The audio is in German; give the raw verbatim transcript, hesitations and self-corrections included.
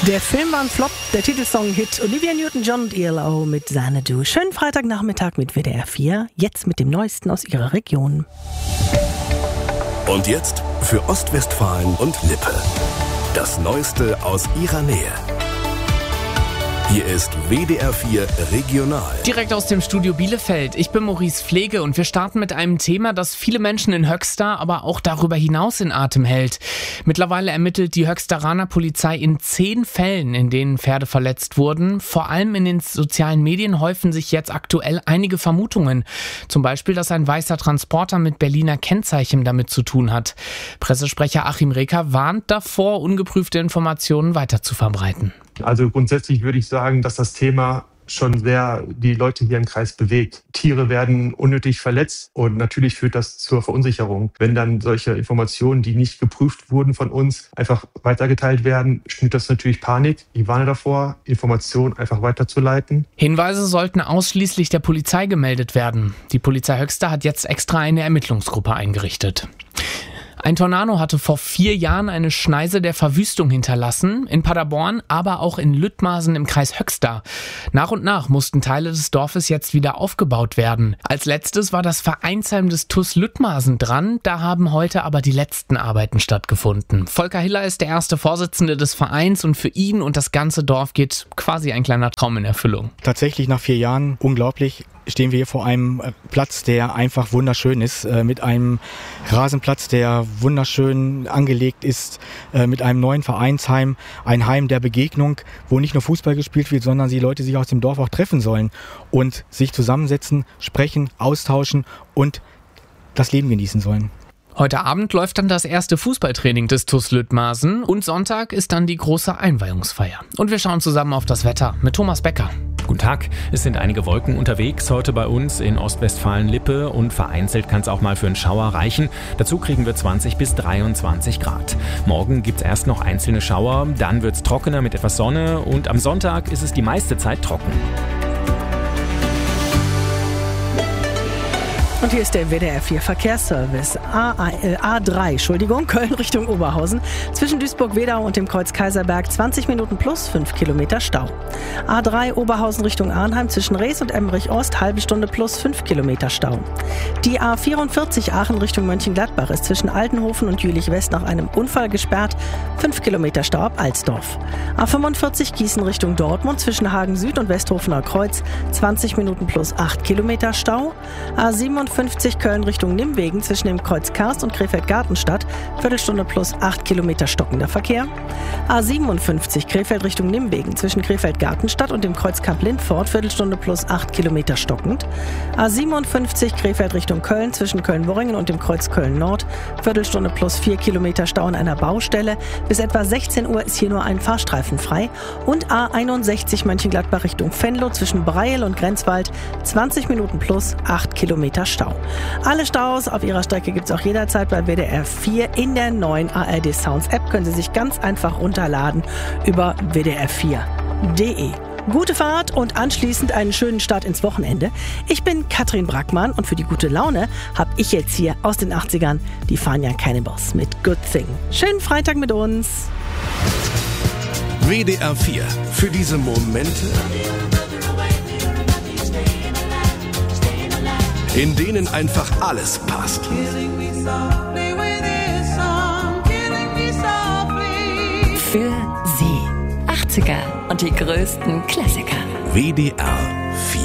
Der Film war ein Flop, der Titelsong Hit. Olivia Newton-John und E L O mit Xanadu. Schönen Freitagnachmittag mit W D R vier, jetzt mit dem Neuesten aus Ihrer Region. Und jetzt für Ostwestfalen und Lippe. Das Neueste aus Ihrer Nähe. Hier ist W D R vier Regional. Direkt aus dem Studio Bielefeld. Ich bin Maurice Pflege und wir starten mit einem Thema, das viele Menschen in Höxter, aber auch darüber hinaus in Atem hält. Mittlerweile ermittelt die Höxteraner Polizei in zehn Fällen, in denen Pferde verletzt wurden. Vor allem in den sozialen Medien häufen sich jetzt aktuell einige Vermutungen. Zum Beispiel, dass ein weißer Transporter mit Berliner Kennzeichen damit zu tun hat. Pressesprecher Achim Reker warnt davor, ungeprüfte Informationen weiter zu verbreiten. Also grundsätzlich würde ich sagen, dass das Thema schon sehr die Leute hier im Kreis bewegt. Tiere werden unnötig verletzt und natürlich führt das zur Verunsicherung. Wenn dann solche Informationen, die nicht geprüft wurden von uns, einfach weitergeteilt werden, schnürt das natürlich Panik. Ich warne davor, Informationen einfach weiterzuleiten. Hinweise sollten ausschließlich der Polizei gemeldet werden. Die Polizei Höxter hat jetzt extra eine Ermittlungsgruppe eingerichtet. Ein Tornado hatte vor vier Jahren eine Schneise der Verwüstung hinterlassen, in Paderborn, aber auch in Lüttmasen im Kreis Höxter. Nach und nach mussten Teile des Dorfes jetzt wieder aufgebaut werden. Als letztes war das Vereinsheim des T U S Lüttmasen dran, da haben heute aber die letzten Arbeiten stattgefunden. Volker Hiller ist der erste Vorsitzende des Vereins und für ihn und das ganze Dorf geht quasi ein kleiner Traum in Erfüllung. Tatsächlich nach vier Jahren, unglaublich, stehen wir hier vor einem Platz, der einfach wunderschön ist, mit einem Rasenplatz, der wunderschön angelegt ist, mit einem neuen Vereinsheim, ein Heim der Begegnung, wo nicht nur Fußball gespielt wird, sondern die Leute sich aus dem Dorf auch treffen sollen und sich zusammensetzen, sprechen, austauschen und das Leben genießen sollen. Heute Abend läuft dann das erste Fußballtraining des T U S Lüttmasen und Sonntag ist dann die große Einweihungsfeier. Und wir schauen zusammen auf das Wetter mit Thomas Becker. Guten Tag, es sind einige Wolken unterwegs heute bei uns in Ostwestfalen-Lippe und vereinzelt kann es auch mal für einen Schauer reichen. Dazu kriegen wir zwanzig bis dreiundzwanzig Grad. Morgen gibt es erst noch einzelne Schauer, dann wird es trockener mit etwas Sonne und am Sonntag ist es die meiste Zeit trocken. Und hier ist der W D R vier Verkehrsservice. A, äh, A drei, Entschuldigung, Köln Richtung Oberhausen. Zwischen Duisburg-Wedau und dem Kreuz Kaiserberg zwanzig Minuten plus fünf Kilometer Stau. A drei Oberhausen Richtung Arnheim zwischen Rees und Emmerich-Ost halbe Stunde plus fünf Kilometer Stau. Die A vierundvierzig Aachen Richtung Mönchengladbach ist zwischen Altenhofen und Jülich-West nach einem Unfall gesperrt. fünf Kilometer Stau ab Alsdorf. A fünfundvierzig Gießen Richtung Dortmund zwischen Hagen Süd und Westhofener Kreuz zwanzig Minuten plus acht Kilometer Stau. A siebenundfünfzig Köln Richtung Nimwegen zwischen dem Kreuz Karst und Krefeld-Gartenstadt, Viertelstunde plus acht Kilometer stockender Verkehr. A siebenundfünfzig Krefeld Richtung Nimwegen zwischen Krefeld-Gartenstadt und dem Kreuz Kamp-Lindfort, Viertelstunde plus acht Kilometer stockend. A siebenundfünfzig Krefeld Richtung Köln zwischen Köln-Worringen und dem Kreuz Köln-Nord, Viertelstunde plus vier Kilometer Stau an einer Baustelle. Bis etwa sechzehn Uhr ist hier nur ein Fahrstreifen frei. Und A einundsechzig Mönchengladbach Richtung Venlo zwischen Breil und Grenzwald, zwanzig Minuten plus acht Kilometer Stau. Alle Staus auf Ihrer Strecke gibt es auch jederzeit bei W D R vier in der neuen A R D Sounds App. Können Sie sich ganz einfach runterladen über w d r vier punkt d e. Gute Fahrt und anschließend einen schönen Start ins Wochenende. Ich bin Katrin Brackmann und für die gute Laune habe ich jetzt hier aus den achtzigern die Fania Cannibals mit Good Thing. Schönen Freitag mit uns. W D R vier. Für diese Momente, in denen einfach alles passt. Für Sie. achtziger und die größten Klassiker. W D R vier.